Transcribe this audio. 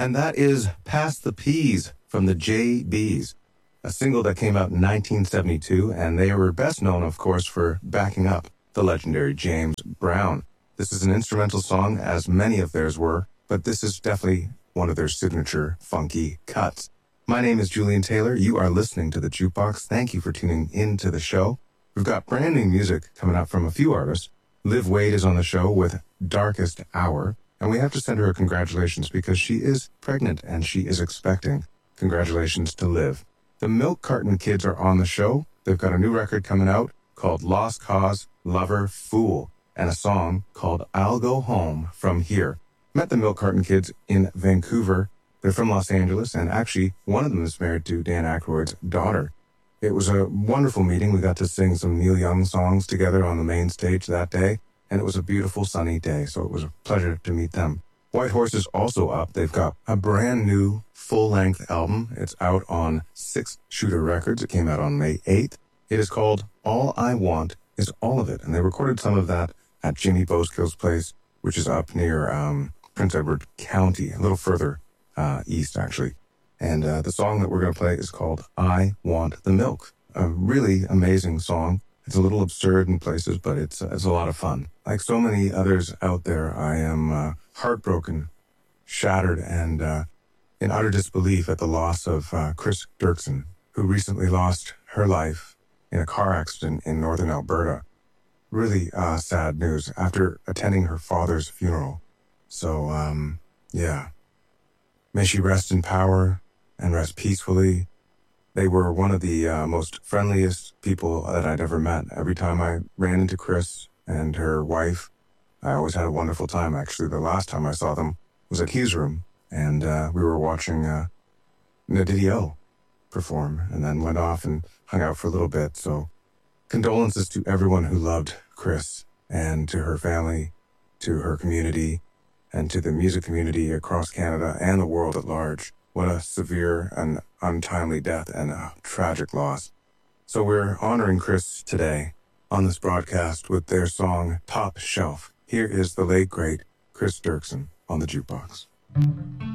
And that is Pass the Peas from the JBs, a single that came out in 1972, and they were best known, of course, for backing up the legendary James Brown. This is an instrumental song, as many of theirs were, but this is definitely one of their signature funky cuts. My name is Julian Taylor. You are listening to The Jukebox. Thank you for tuning into the show. We've got brand new music coming up from a few artists. Liv Wade is on the show with Darkest Hour, and we have to send her a congratulations because she is pregnant and she is expecting. Congratulations to Liv. The Milk Carton Kids are on the show. They've got a new record coming out called Lost Cause, Lover, Fool, and a song called I'll Go Home From Here. Met the Milk Carton Kids in Vancouver. They're from Los Angeles, and actually one of them is married to Dan Aykroyd's daughter. It was a wonderful meeting. We got to sing some Neil Young songs together on the main stage that day, and it was a beautiful sunny day, so it was a pleasure to meet them. White Horse is also up. They've got a brand new full-length album. It's out on Six Shooter Records. It came out on May 8th. It is called All I Want Is All of It, and they recorded some of that at Jimmy Boskill's place, which is up near Prince Edward County, a little further east, actually. And the song that we're going to play is called I Want the Milk, a really amazing song. It's a little absurd in places, but it's a lot of fun. Like so many others out there, I am heartbroken, shattered, and in utter disbelief at the loss of Chris Dirksen, who recently lost her life in a car accident in northern Alberta. Really sad news after attending her father's funeral. So, yeah. May she rest in power and rest peacefully. They were one of the most friendliest people that I'd ever met. Every time I ran into Chris and her wife, I always had a wonderful time. Actually, the last time I saw them was at Hughes Room, and we were watching Nadidio perform, and then went off and hung out for a little bit. So condolences to everyone who loved Chris, and to her family, to her community, and to the music community across Canada and the world at large. What a severe and untimely death and a tragic loss. So we're honoring Chris today on this broadcast with their song Top Shelf. Here is the late, great Chris Dirksen on the Jukebox.